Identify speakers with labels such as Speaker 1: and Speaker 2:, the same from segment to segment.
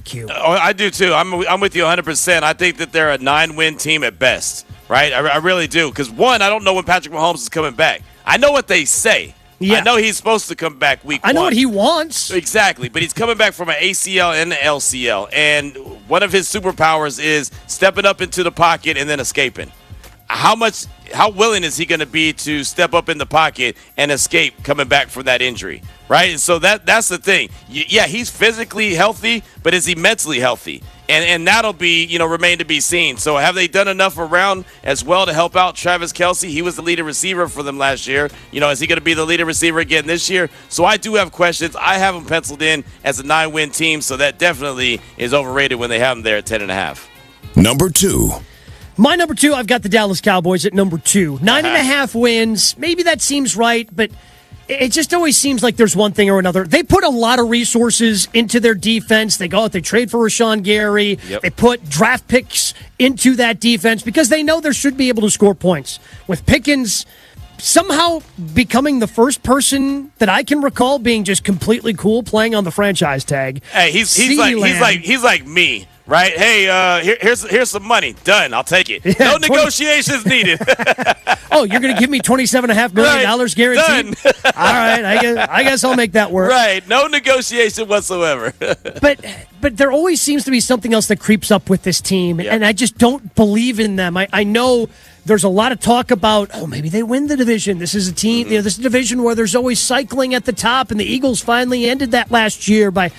Speaker 1: Q.
Speaker 2: Oh, I do too. I'm with you 100%. I think that they're a 9-win team at best, right? I really do. Because, one, I don't know when Patrick Mahomes is coming back. I know what they say.
Speaker 1: Yeah.
Speaker 2: I know he's supposed to come back week 1.
Speaker 1: I know what he wants.
Speaker 2: Exactly, but he's coming back from an ACL and an LCL, and one of his superpowers is stepping up into the pocket and then escaping. How willing is he going to be to step up in the pocket and escape coming back from that injury, right? And so that's the thing. Yeah, he's physically healthy, but is he mentally healthy? And that'll be, remain to be seen. So have they done enough around as well to help out Travis Kelce? He was the leading receiver for them last year. Is he going to be the leading receiver again this year? So I do have questions. I have them penciled in as a 9-win team, so that definitely is overrated when they have them there at 10.5.
Speaker 3: Number 2.
Speaker 1: My number 2, I've got the Dallas Cowboys at number 2. 9.5 wins. Maybe that seems right, but it just always seems like there's one thing or another. They put a lot of resources into their defense. They go out, they trade for Rashawn Gary.
Speaker 2: Yep.
Speaker 1: They put draft picks into that defense because they know they should be able to score points. With Pickens somehow becoming the first person that I can recall being just completely cool playing on the franchise tag.
Speaker 2: Hey, he's like me. Right? Hey, here's some money. Done. I'll take it.
Speaker 1: Yeah,
Speaker 2: no negotiations needed.
Speaker 1: Oh, you're going to give me $27.5 million guaranteed?
Speaker 2: Done.
Speaker 1: All right. I guess I'll make that work.
Speaker 2: Right. No negotiation whatsoever.
Speaker 1: But there always seems to be something else that creeps up with this team,
Speaker 2: Yeah.
Speaker 1: and I just don't believe in them. I know there's a lot of talk about, maybe they win the division. This is a team, this is a division where there's always cycling at the top, and the Eagles finally ended that last year by...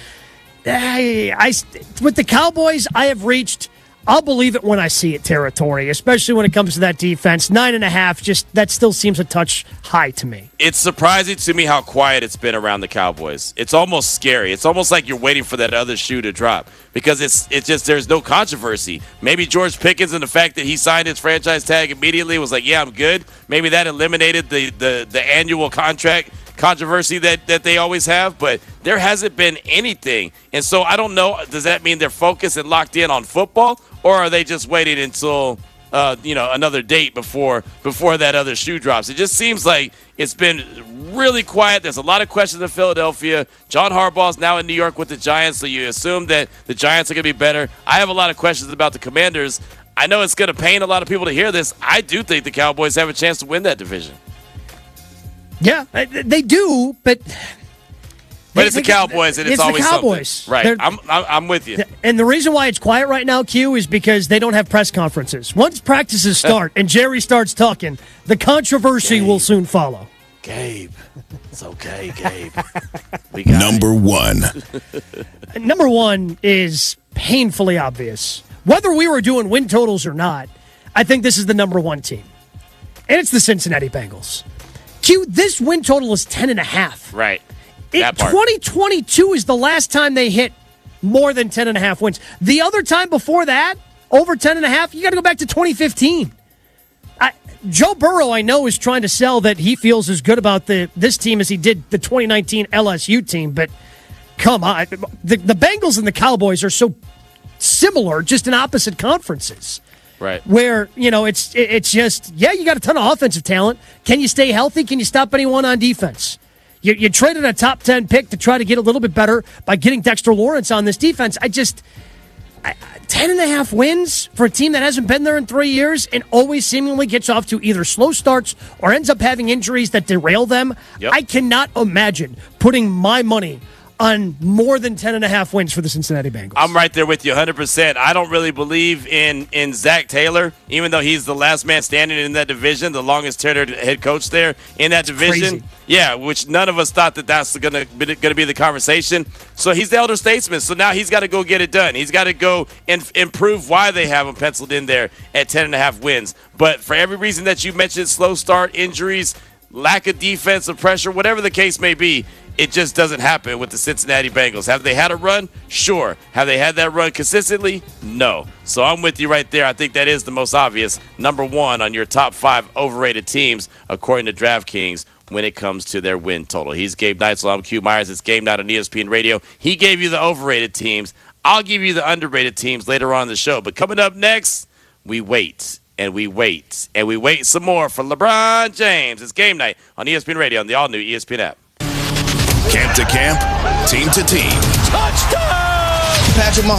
Speaker 1: with the Cowboys, I have reached, I'll believe it when I see it territory, especially when it comes to that defense. 9.5, that still seems a touch high to me.
Speaker 2: It's surprising to me how quiet it's been around the Cowboys. It's almost scary. It's almost like you're waiting for that other shoe to drop because it's just there's no controversy. Maybe George Pickens and the fact that he signed his franchise tag immediately was like, yeah, I'm good. Maybe that eliminated the annual contract controversy that they always have, but there hasn't been anything. And so I don't know, does that mean they're focused and locked in on football, or are they just waiting until another date before that other shoe drops? It just seems like it's been really quiet. There's a lot of questions in Philadelphia. John Harbaugh's now in New York with the Giants, so you assume that the Giants are going to be better. I have a lot of questions about the Commanders. I know it's going to pain a lot of people to hear this. I do think the Cowboys have a chance to win that division.
Speaker 1: Yeah, they do, but
Speaker 2: it's the Cowboys, and it's always
Speaker 1: the Cowboys.
Speaker 2: Something. Right, I'm with you.
Speaker 1: And the reason why it's quiet right now, Q, is because they don't have press conferences. Once practices start and Jerry starts talking, the controversy will soon follow.
Speaker 2: Gabe, it's okay, Gabe. We got
Speaker 3: Number 1.
Speaker 1: Number 1 is painfully obvious. Whether we were doing win totals or not, I think this is the number 1 team. And it's the Cincinnati Bengals. Q, this win total is 10.5.
Speaker 2: Right.
Speaker 1: 2022 is the last time they hit more than 10.5 wins. The other time before that, over 10.5, you got to go back to 2015. Joe Burrow, I know, is trying to sell that he feels as good about this team as he did the 2019 LSU team, but come on. The Bengals and the Cowboys are so similar, just in opposite conferences.
Speaker 2: Right.
Speaker 1: Where, it's just, you got a ton of offensive talent. Can you stay healthy? Can you stop anyone on defense? You traded a top 10 pick to try to get a little bit better by getting Dexter Lawrence on this defense. 10.5 wins for a team that hasn't been there in 3 years and always seemingly gets off to either slow starts or ends up having injuries that derail them.
Speaker 2: Yep.
Speaker 1: I cannot imagine putting my money on more than 10.5 wins for the Cincinnati Bengals.
Speaker 2: I'm right there with you 100%. I don't really believe in Zach Taylor, even though he's the last man standing in that division, the longest tenured head coach there in that division.
Speaker 1: Crazy.
Speaker 2: Yeah, which none of us thought that's going to be the conversation. So he's the elder statesman, so now he's got to go get it done. He's got to go and improve why they have him penciled in there at 10.5 wins. But for every reason that you mentioned, slow start, injuries, lack of defensive pressure, whatever the case may be, it just doesn't happen with the Cincinnati Bengals. Have they had a run? Sure. Have they had that run consistently? No. So I'm with you right there. I think that is the most obvious number 1 on your top 5 overrated teams, according to DraftKings, when it comes to their win total. He's Gabe Neitzel. I'm Q Myers. It's Game Night on ESPN Radio. He gave you the overrated teams. I'll give you the underrated teams later on in the show. But coming up next, we wait. And we wait. And we wait some more for LeBron James. It's Game Night on ESPN Radio on the all-new ESPN app.
Speaker 3: Camp to camp, team to team.
Speaker 4: Touchdown!
Speaker 3: Patrick Mahomes.